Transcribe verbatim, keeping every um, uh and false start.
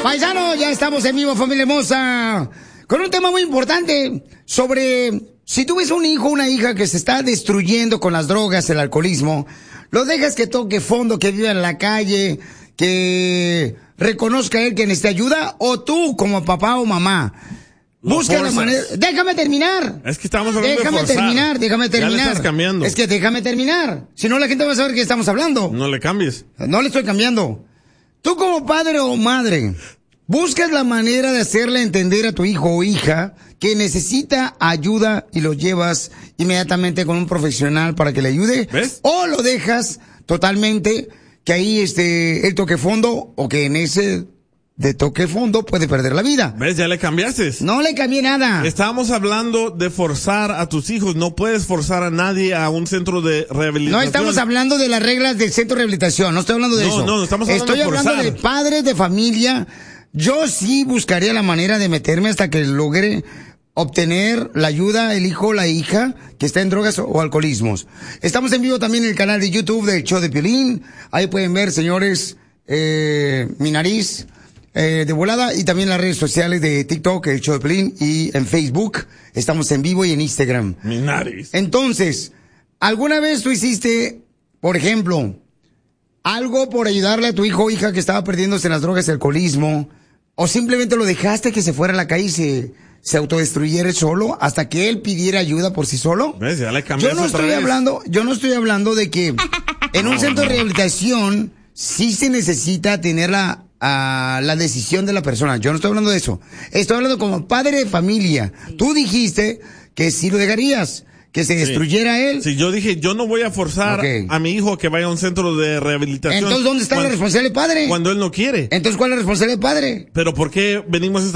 Paisano, ya estamos en vivo, familia hermosa, con un tema muy importante sobre si tú ves un hijo o una hija que se está destruyendo con las drogas, el alcoholismo, lo dejas que toque fondo, que viva en la calle, que reconozca él que necesita ayuda, o tú como papá o mamá. Lo Busca forzas. la manera. Déjame terminar. Es que estamos hablando Déjame de forzar. terminar, déjame terminar. Ya le estás cambiando. Es que déjame terminar. Si no, la gente va a saber que estamos hablando. No le cambies. No le estoy cambiando. Tú como padre o madre, buscas la manera de hacerle entender a tu hijo o hija que necesita ayuda y lo llevas inmediatamente con un profesional para que le ayude. ¿Ves? O lo dejas totalmente que ahí este, él toque fondo o que en ese de toque fondo puede perder la vida. ¿Ves? Ya le cambiaste. No le cambié nada. Estábamos hablando de forzar a tus hijos. No puedes forzar a nadie a un centro de rehabilitación. No estamos hablando de las reglas del centro de rehabilitación. No estoy hablando de No, eso. no, no estamos hablando Estoy de hablando forzar. de padres de familia. Yo sí buscaría la manera de meterme hasta que logre obtener la ayuda, el hijo o la hija que está en drogas o alcoholismos. Estamos en vivo también en el canal de YouTube del Show de Piolín. Ahí pueden ver, señores, eh, mi nariz eh, de volada, y también las redes sociales de TikTok, el Show de Piolín, y en Facebook. Estamos en vivo y en Instagram. Mi nariz. Entonces, ¿alguna vez tú hiciste, por ejemplo, algo por ayudarle a tu hijo o hija que estaba perdiéndose en las drogas y alcoholismo? ¿O simplemente lo dejaste que se fuera a la calle y se, se autodestruyera solo hasta que él pidiera ayuda por sí solo? ¿Ves? Ya le Yo cambiaste no otra estoy vez. hablando, yo no estoy hablando de que en un centro de rehabilitación sí se necesita tener la, a la decisión de la persona. Yo no estoy hablando de eso. Estoy hablando como padre de familia. Tú dijiste que sí lo dejarías, que se destruyera él. Sí, yo dije, yo no voy a forzar Ok. a mi hijo a que vaya a un centro de rehabilitación. Entonces, ¿dónde está la cuando- responsabilidad del padre? Cuando él no quiere. Entonces, ¿cuál es la responsabilidad del padre? Pero ¿por qué venimos a esta